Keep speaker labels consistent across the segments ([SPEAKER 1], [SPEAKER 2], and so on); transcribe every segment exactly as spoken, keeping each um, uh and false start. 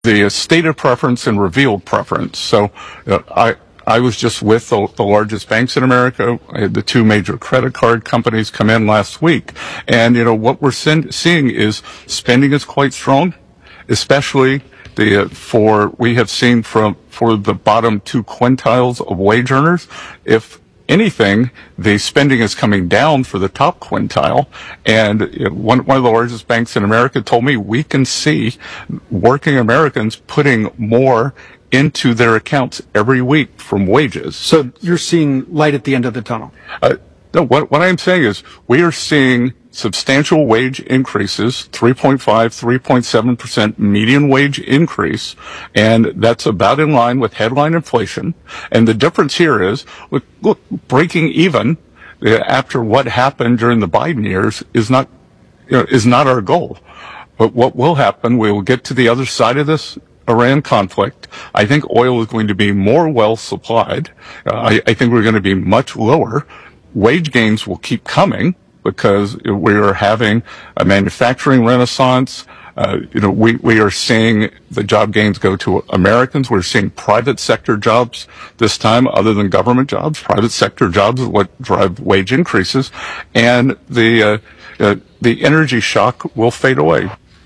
[SPEAKER 1] the stated preference and revealed preference. So uh, I I was just with the, the largest banks in America. I had the two major credit card companies come in last week, and you know what we're sen- seeing is spending is quite strong, especially the uh, for we have seen from for the bottom two quintiles of wage earners. If anything, the spending is coming down for the top quintile. And you know, one, one of the largest banks in America told me we can see working Americans putting more into their accounts every week from wages.
[SPEAKER 2] So you're seeing light at the end of the tunnel?
[SPEAKER 1] Uh, no, what, what I'm saying is we are seeing substantial wage increases, three point five, three point seven percent median wage increase, and that's about in line with headline inflation. And the difference here is, look, look breaking even uh, after what happened during the Biden years is not, you know, is not our goal. But what will happen, we will get to the other side of this Iran conflict. I think oil is going to be more well supplied. Uh, I, I think we're going to be much lower. Wage gains will keep coming, because we are having a manufacturing renaissance. Uh, you know, we, we are seeing the job gains go to Americans. We're seeing private sector jobs this time, other than government jobs. Private sector jobs is what drive wage increases, and the uh, uh, the energy shock will fade away.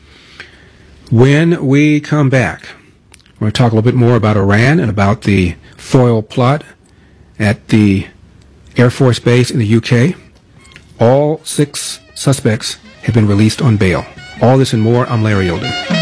[SPEAKER 3] When we come back, we're going to talk a little bit more about Iran and about the foil plot at the Air Force Base in the U K. All six suspects have been released on bail. All this and more. I'm Larry Odom.